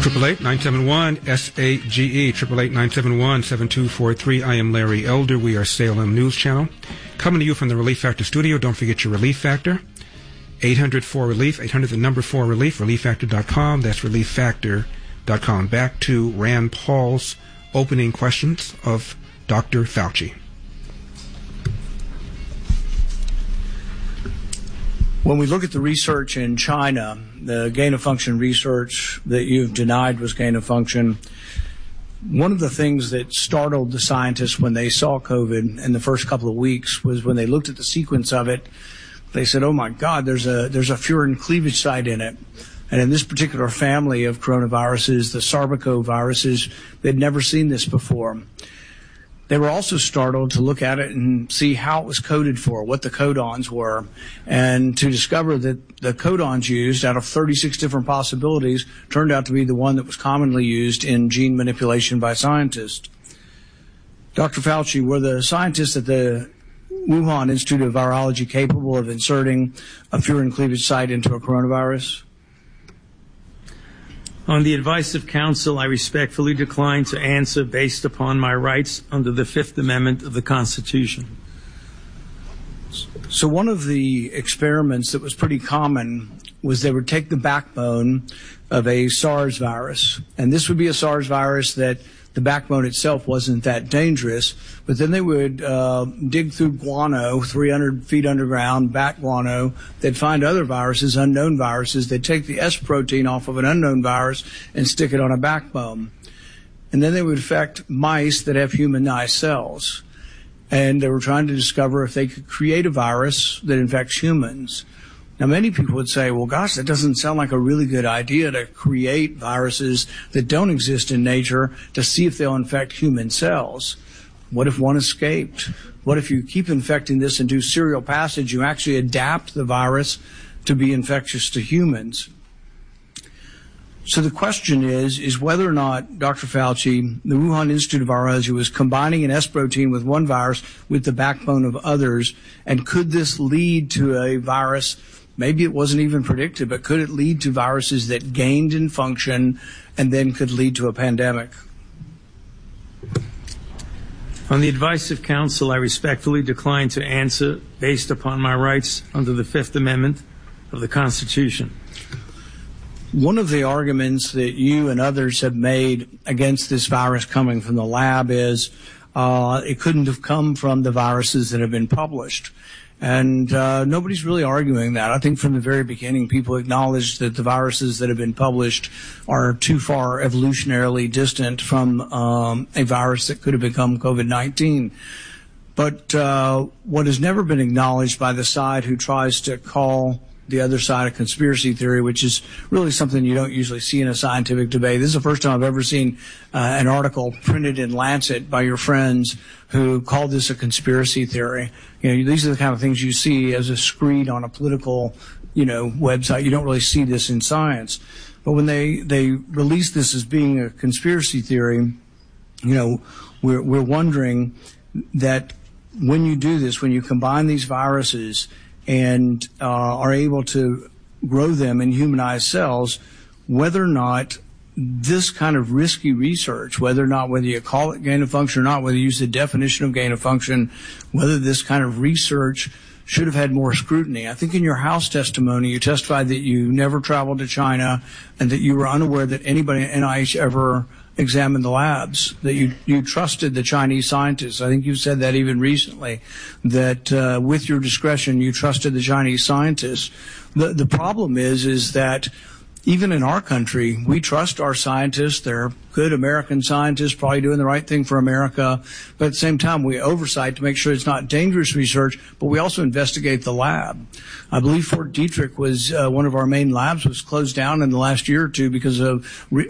888-971-SAGE, 888-971-7243. I am Larry Elder. We are Salem News Channel. Coming to you from the Relief Factor studio. Don't forget your Relief Factor. 800-4RELIEF, 800 the number 4RELIEF, ReliefFactor.com. That's ReliefFactor.com. Back to Rand Paul's opening questions of Dr. Fauci. When we look at the research in China, the gain-of-function research that you've denied was gain-of-function, one of the things that startled the scientists when they saw COVID in the first couple of weeks was when they looked at the sequence of it, they said, oh my God, there's a furin cleavage site in it. And in this particular family of coronaviruses, the sarbecoviruses, they'd never seen this before. They were also startled to look at it and see how it was coded for, what the codons were, and to discover that the codons used out of 36 different possibilities turned out to be the one that was commonly used in gene manipulation by scientists. Dr. Fauci, were the scientists at the Wuhan Institute of Virology capable of inserting a furin cleavage site into a coronavirus? On the advice of counsel, I respectfully decline to answer based upon my rights under the Fifth Amendment of the Constitution. So one of the experiments that was pretty common was they would take the backbone of a SARS virus, and this would be a SARS virus that the backbone itself wasn't that dangerous, but then they would dig through guano, 300 feet underground, bat guano. They'd find other viruses, unknown viruses. They'd take the S protein off of an unknown virus and stick it on a backbone. And then they would infect mice that have humanized cells. And they were trying to discover if they could create a virus that infects humans. Now, many people would say, well, gosh, that doesn't sound like a really good idea to create viruses that don't exist in nature to see if they'll infect human cells. What if one escaped? What if you keep infecting this and do serial passage, you actually adapt the virus to be infectious to humans? So the question is whether or not, Dr. Fauci, the Wuhan Institute of Virology was combining an S protein with one virus with the backbone of others, and could this lead to a virus? Maybe it wasn't even predicted, but could it lead to viruses that gained in function and then could lead to a pandemic? On the advice of counsel, I respectfully decline to answer based upon my rights under the Fifth Amendment of the Constitution. One of the arguments that you and others have made against this virus coming from the lab is it couldn't have come from the viruses that have been published. And nobody's really arguing that. I think from the very beginning, people acknowledged that the viruses that have been published are too far evolutionarily distant from a virus that could have become COVID-19. But what has never been acknowledged by the side who tries to call the other side a conspiracy theory, which is really something you don't usually see in a scientific debate. This is the first time I've ever seen an article printed in Lancet by your friends who called this a conspiracy theory. You know, these are the kind of things you see as a screed on a political, website. You don't really see this in science. But when they release this as being a conspiracy theory, we're wondering that when you do this, when you combine these viruses and are able to grow them in humanized cells, whether or not this kind of risky research, whether you call it gain of function or not, whether you use the definition of gain of function, whether this kind of research should have had more scrutiny. I think in your House testimony, you testified that you never traveled to China and that you were unaware that anybody at NIH ever examined the labs, that you trusted the Chinese scientists. I think you said that even recently, that with your discretion, you trusted the Chinese scientists. The problem is that even in our country, we trust our scientists. They're good American scientists, probably doing the right thing for America. But at the same time, we oversight to make sure it's not dangerous research, but we also investigate the lab. I believe Fort Detrick was one of our main labs, was closed down in the last year or two because of